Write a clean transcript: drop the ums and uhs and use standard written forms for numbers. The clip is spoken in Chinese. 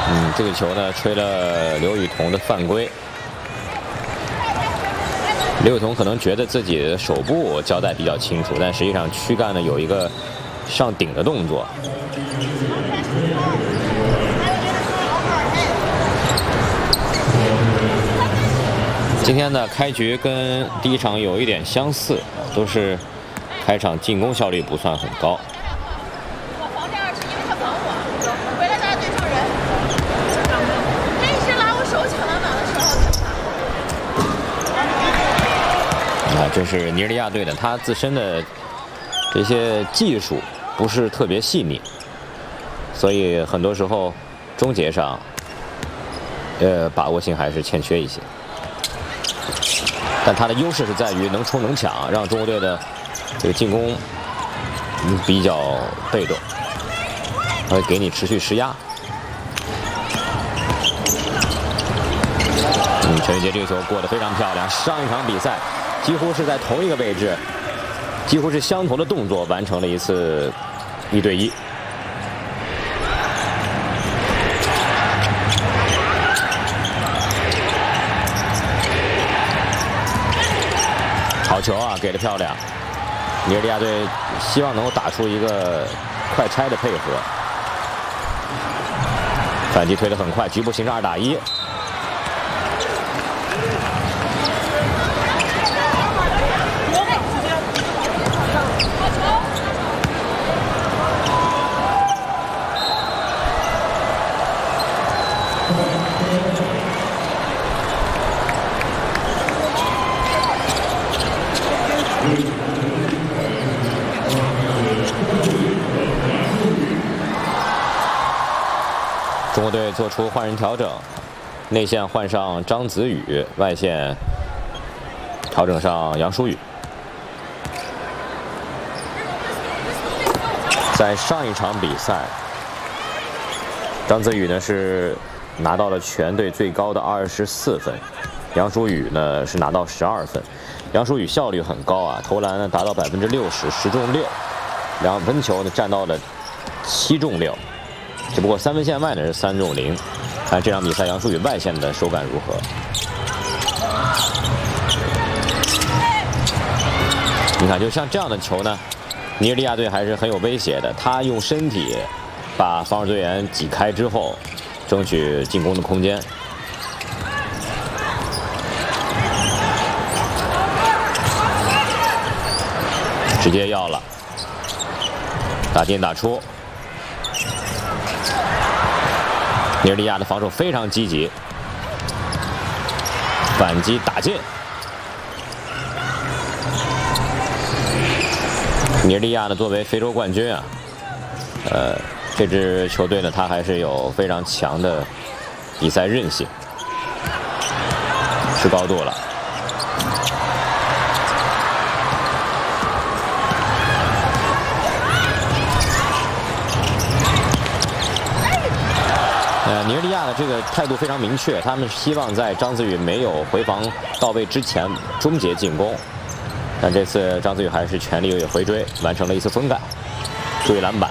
这个球呢吹了刘雨桐的犯规。刘雨桐可能觉得自己的手部交代比较清楚，但实际上躯干呢有一个上顶的动作。今天的开局跟第一场有一点相似，都是开场进攻效率不算很高。 我防这2是因为他防我，回来大家对上人。那你是拿我手抢篮板的时候。 这是尼日利亚队的，他自身的这些技术不是特别细腻，所以很多时候终结上，把握性还是欠缺一些。但他的优势是在于能冲能抢，让中国队的这个进攻比较被动，会给你持续施压。陈宇杰这个球过得非常漂亮，上一场比赛几乎是在同一个位置，几乎是相同的动作完成了一次1对1。好球啊，给得漂亮！尼日利亚队希望能够打出一个快拆的配合，反击推得很快，局部形势2打1。中国队做出换人调整，内线换上张子宇，外线调整上杨舒宇。在上一场比赛，张子宇呢是拿到了全队最高的24分，杨舒宇呢是拿到12分。杨舒宇效率很高啊，投篮呢达到60%，10中6，2分球呢占到了7中6。只不过3分线外呢是3中0，看这场比赛杨舒宇外线的手感如何？你看，就像这样的球呢，尼日利亚队还是很有威胁的。他用身体把防守队员挤开之后，争取进攻的空间。直接要了，打进打出。尼日利亚的防守非常积极，反击打进。尼日利亚呢，作为非洲冠军啊，这支球队呢，它还是有非常强的比赛韧性，吃高度了。尼日利亚的这个态度非常明确，他们希望在张子宇没有回防到位之前终结进攻。但这次张子宇还是全力回追，完成了一次封盖，注意篮板。